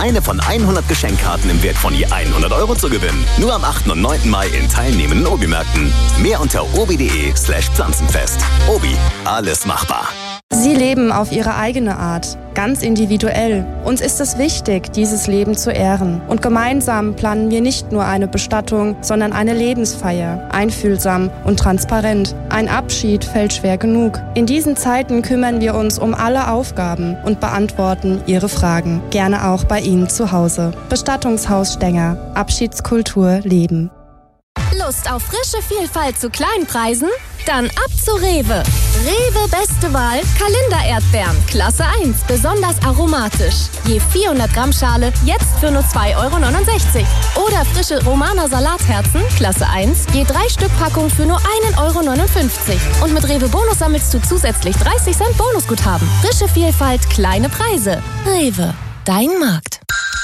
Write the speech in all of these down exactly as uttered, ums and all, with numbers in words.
eine von hundert Geschenkkarten im Wert von je hundert Euro zu gewinnen. Nur am achten und neunten Mai in teilnehmenden Obi-Märkten. Mehr unter obi.de slash Pflanzenfest. Obi, alles machbar. Sie leben auf ihre eigene Art, ganz individuell. Uns ist es wichtig, dieses Leben zu ehren. Und gemeinsam planen wir nicht nur eine Bestattung, sondern eine Lebensfeier. Einfühlsam und transparent. Ein Abschied fällt schwer genug. In diesen Zeiten kümmern wir uns um alle Aufgaben und beantworten Ihre Fragen. Gerne auch bei Ihnen zu Hause. Bestattungshaus Stenger. Abschiedskultur leben. Lust auf frische Vielfalt zu Kleinpreisen? Dann ab zu Rewe. Rewe Beste Wahl Kalender-Erdbeeren. Klasse eins, besonders aromatisch. Je vierhundert Gramm Schale, jetzt für nur zwei Euro neunundsechzig. Oder frische Romaner Salatherzen, Klasse eins, je drei Stück Packung für nur ein Euro neunundfünfzig. Und mit Rewe Bonus sammelst du zusätzlich dreißig Cent Bonusguthaben. Frische Vielfalt, kleine Preise. Rewe, dein Markt.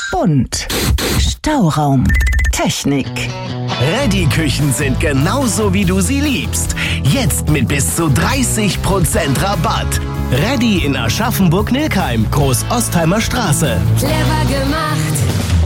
Bunt. Stauraum. Technik. Reddy-Küchen sind genauso, wie du sie liebst. Jetzt mit bis zu dreißig Prozent Rabatt. Reddy in Aschaffenburg-Nilkheim, Groß-Ostheimer Straße. Clever gemacht.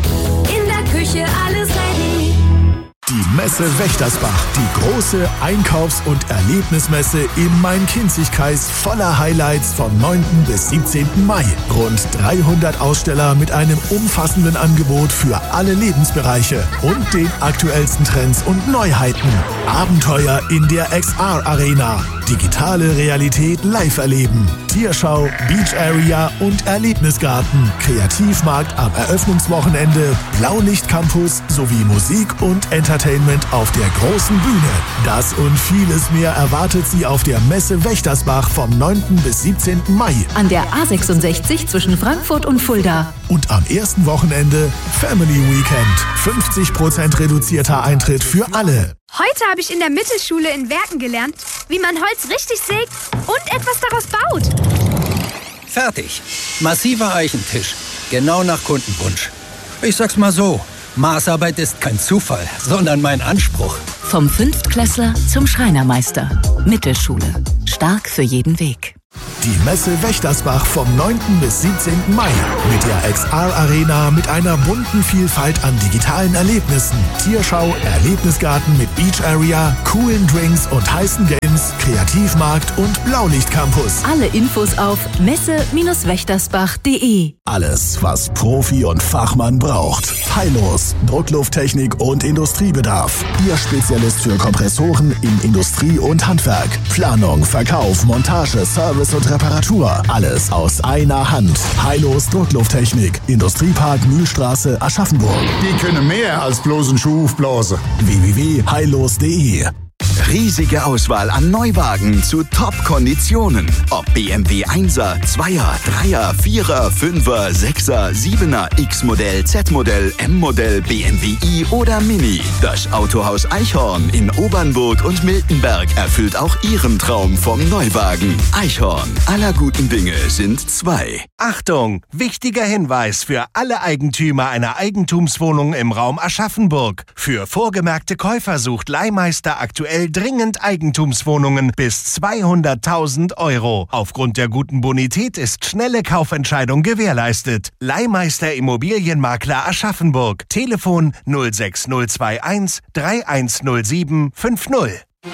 In der Küche alles ready. Die Messe Wächtersbach, die große Einkaufs- und Erlebnismesse im Main-Kinzig-Kreis voller Highlights vom neunten bis siebzehnten Mai. Rund dreihundert Aussteller mit einem umfassenden Angebot für alle Lebensbereiche und den aktuellsten Trends und Neuheiten. Abenteuer in der X R Arena. Digitale Realität live erleben. Tierschau, Beach Area und Erlebnisgarten. Kreativmarkt am Eröffnungswochenende, Blaulicht-Campus sowie Musik und Entertainment auf der großen Bühne. Das und vieles mehr erwartet Sie auf der Messe Wächtersbach vom neunten bis siebzehnten Mai. An der A sechsundsechzig zwischen Frankfurt und Fulda. Und am ersten Wochenende Family Weekend. fünfzig Prozent reduzierter Eintritt für alle. Heute habe ich in der Mittelschule in Werken gelernt, wie man Holz richtig sägt und etwas daraus baut. Fertig. Massiver Eichentisch. Genau nach Kundenwunsch. Ich sag's mal so, Maßarbeit ist kein Zufall, sondern mein Anspruch. Vom Fünftklässler zum Schreinermeister. Mittelschule. Stark für jeden Weg. Die Messe Wächtersbach vom neunten bis siebzehnten Mai mit der X R Arena mit einer bunten Vielfalt an digitalen Erlebnissen. Tierschau, Erlebnisgarten mit Beach Area, coolen Drinks und heißen Games, Kreativmarkt und Blaulicht-Campus. Alle Infos auf messe Bindestrich wächtersbach punkt de. Alles, was Profi und Fachmann braucht. Heilos, Drucklufttechnik und Industriebedarf. Ihr Spezialist für Kompressoren in Industrie und Handwerk. Planung, Verkauf, Montage, Service und Reparatur. Alles aus einer Hand. Heilos Drucklufttechnik. Industriepark Mühlstraße, Aschaffenburg. Die können mehr als bloß einen Schuh aufblasen. w w w punkt heilos punkt de. Riesige Auswahl an Neuwagen zu Top-Konditionen. Ob B M W Einser, Zweier, Dreier, Vierer, Fünfer, Sechser, Siebener, X-Modell, Z-Modell, M-Modell, B M W i oder Mini. Das Autohaus Eichhorn in Obernburg und Miltenberg erfüllt auch Ihren Traum vom Neuwagen. Eichhorn, aller guten Dinge sind zwei. Achtung! Wichtiger Hinweis für alle Eigentümer einer Eigentumswohnung im Raum Aschaffenburg. Für vorgemerkte Käufer sucht Leihmeister aktuell dringend Eigentumswohnungen bis zweihunderttausend Euro. Aufgrund der guten Bonität ist schnelle Kaufentscheidung gewährleistet. Leihmeister Immobilienmakler Aschaffenburg. Telefon null sechs null zwei eins drei eins null sieben fünf null.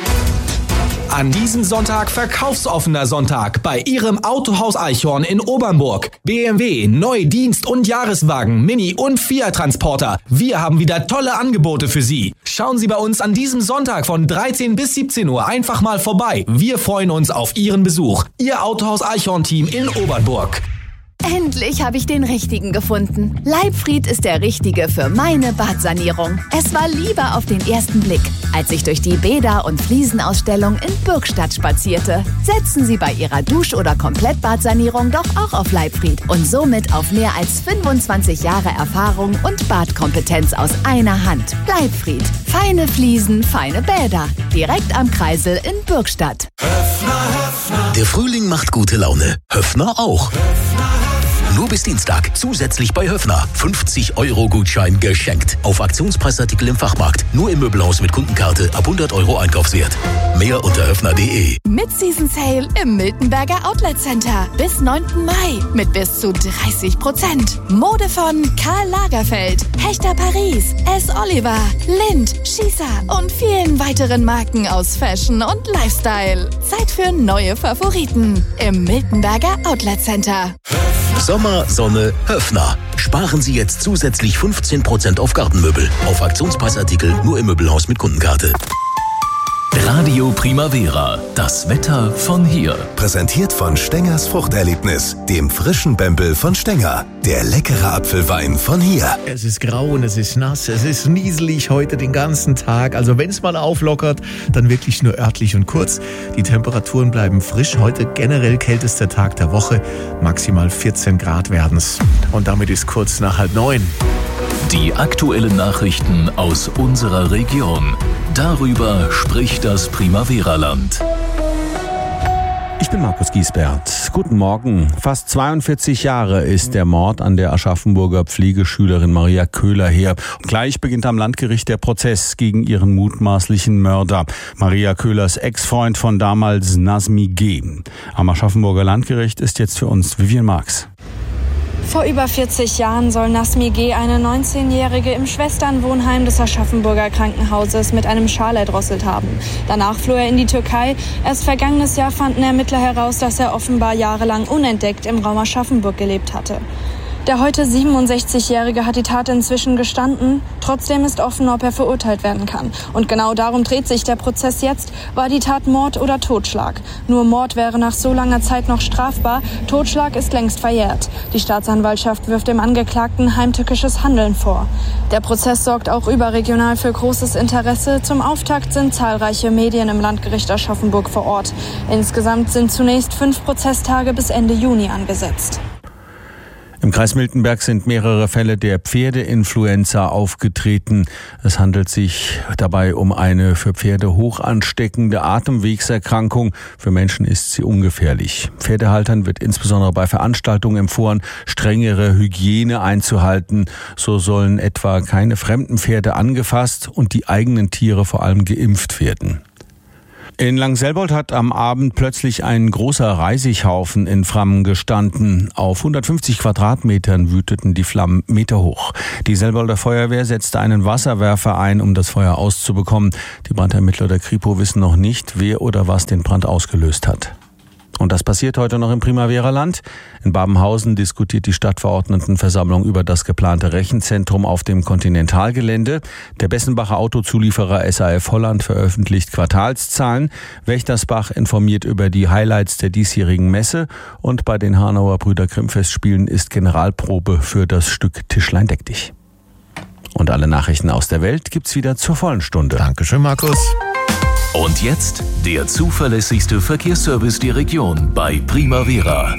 An diesem Sonntag verkaufsoffener Sonntag bei Ihrem Autohaus Eichhorn in Obernburg. B M W, Neudienst- und Jahreswagen, Mini- und Fiat-Transporter. Wir haben wieder tolle Angebote für Sie. Schauen Sie bei uns an diesem Sonntag von dreizehn bis siebzehn Uhr einfach mal vorbei. Wir freuen uns auf Ihren Besuch. Ihr Autohaus Eichhorn-Team in Obernburg. Endlich habe ich den Richtigen gefunden. Leibfried ist der Richtige für meine Badsanierung. Es war Liebe auf den ersten Blick, als ich durch die Bäder- und Fliesenausstellung in Bürgstadt spazierte. Setzen Sie bei Ihrer Dusch- oder Komplettbadsanierung doch auch auf Leibfried und somit auf mehr als fünfundzwanzig Jahre Erfahrung und Badkompetenz aus einer Hand. Leibfried. Feine Fliesen, feine Bäder. Direkt am Kreisel in Bürgstadt. Höffner, Höffner. Der Frühling macht gute Laune. Höffner auch. Nur bis Dienstag. Zusätzlich bei Höffner. fünfzig Euro Gutschein geschenkt. Auf Aktionspreisartikel im Fachmarkt. Nur im Möbelhaus mit Kundenkarte ab hundert Euro Einkaufswert. Mehr unter höffner punkt de. Mid-Season Sale im Miltenberger Outlet Center. Bis neunten Mai mit bis zu dreißig Prozent. Mode von Karl Lagerfeld, Hechter Paris, S. Oliver, Lind, Schießer und vielen weiteren Marken aus Fashion und Lifestyle. Zeit für neue Favoriten im Miltenberger Outlet Center. Sommer, Sonne, Höffner. Sparen Sie jetzt zusätzlich fünfzehn Prozent auf Gartenmöbel. Auf Aktionspreisartikel nur im Möbelhaus mit Kundenkarte. Radio Primavera, das Wetter von hier. Präsentiert von Stengers Fruchterlebnis, dem frischen Bempel von Stenger. Der leckere Apfelwein von hier. Es ist grau und es ist nass, es ist nieselig heute den ganzen Tag. Also wenn es mal auflockert, dann wirklich nur örtlich und kurz. Die Temperaturen bleiben frisch. Heute generell kältester Tag der Woche. Maximal vierzehn Grad werden's. Und damit ist kurz nach halb neun. Die aktuellen Nachrichten aus unserer Region. Darüber spricht das Primavera-Land. Ich bin Markus Giesbert. Guten Morgen. Fast zweiundvierzig Jahre ist der Mord an der Aschaffenburger Pflegeschülerin Maria Köhler her. Und gleich beginnt am Landgericht der Prozess gegen ihren mutmaßlichen Mörder. Maria Köhlers Ex-Freund von damals, Nazmi G. Am Aschaffenburger Landgericht ist jetzt für uns Vivian Marx. Vor über vierzig Jahren soll Nazmi G. eine neunzehnjährige im Schwesternwohnheim des Aschaffenburger Krankenhauses mit einem Schal erdrosselt haben. Danach floh er in die Türkei. Erst vergangenes Jahr fanden Ermittler heraus, dass er offenbar jahrelang unentdeckt im Raum Aschaffenburg gelebt hatte. Der heute siebenundsechzigjährige hat die Tat inzwischen gestanden. Trotzdem ist offen, ob er verurteilt werden kann. Und genau darum dreht sich der Prozess jetzt. War die Tat Mord oder Totschlag? Nur Mord wäre nach so langer Zeit noch strafbar. Totschlag ist längst verjährt. Die Staatsanwaltschaft wirft dem Angeklagten heimtückisches Handeln vor. Der Prozess sorgt auch überregional für großes Interesse. Zum Auftakt sind zahlreiche Medien im Landgericht Aschaffenburg vor Ort. Insgesamt sind zunächst fünf Prozesstage bis Ende Juni angesetzt. Im Kreis Miltenberg sind mehrere Fälle der Pferdeinfluenza aufgetreten. Es handelt sich dabei um eine für Pferde hoch ansteckende Atemwegserkrankung. Für Menschen ist sie ungefährlich. Pferdehaltern wird insbesondere bei Veranstaltungen empfohlen, strengere Hygiene einzuhalten. So sollen etwa keine fremden Pferde angefasst und die eigenen Tiere vor allem geimpft werden. In Langselbold hat am Abend plötzlich ein großer Reisighaufen in Flammen gestanden. Auf hundertfünfzig Quadratmetern wüteten die Flammen meterhoch. Die Selbolder Feuerwehr setzte einen Wasserwerfer ein, um das Feuer auszubekommen. Die Brandermittler der Kripo wissen noch nicht, wer oder was den Brand ausgelöst hat. Und das passiert heute noch im Primavera-Land. In Babenhausen diskutiert die Stadtverordnetenversammlung über das geplante Rechenzentrum auf dem Kontinentalgelände. Der Bessenbacher Autozulieferer S A F Holland veröffentlicht Quartalszahlen. Wächtersbach informiert über die Highlights der diesjährigen Messe. Und bei den Hanauer Brüder Grimm Festspielen ist Generalprobe für das Stück Tischlein deck dich. Und alle Nachrichten aus der Welt gibt's wieder zur vollen Stunde. Dankeschön, Markus. Und jetzt der zuverlässigste Verkehrsservice der Region bei Primavera.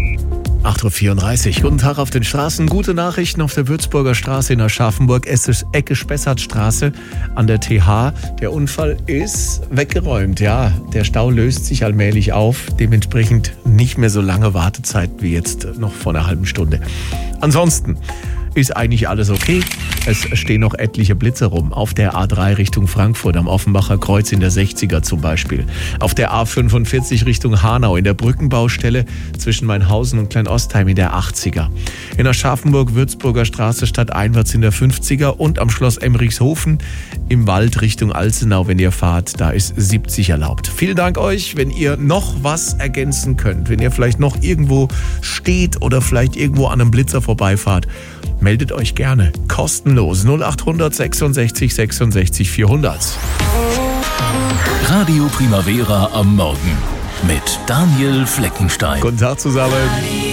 acht Uhr vierunddreißig. Guten Tag auf den Straßen. Gute Nachrichten auf der Würzburger Straße in Aschaffenburg. Es ist Ecke Spessartstraße an der T H. Der Unfall ist weggeräumt. Ja, der Stau löst sich allmählich auf. Dementsprechend nicht mehr so lange Wartezeit wie jetzt noch vor einer halben Stunde. Ansonsten ist eigentlich alles okay. Es stehen noch etliche Blitze rum. Auf der A drei Richtung Frankfurt, am Offenbacher Kreuz in der sechziger zum Beispiel. Auf der A fünfundvierzig Richtung Hanau, in der Brückenbaustelle zwischen Mainhausen und Kleinostheim in der achtziger. In Aschaffenburg, Würzburger Straße stadteinwärts in der fünfziger und am Schloss Emmerichshofen im Wald Richtung Alzenau, wenn ihr fahrt, da ist siebzig erlaubt. Vielen Dank euch, wenn ihr noch was ergänzen könnt, wenn ihr vielleicht noch irgendwo steht oder vielleicht irgendwo an einem Blitzer vorbeifahrt. Meldet euch gerne. Kostenlos. null acht hundert sechsundsechzig sechsundsechzig vierhundert. Radio Primavera am Morgen mit Daniel Fleckenstein. Guten Tag zusammen.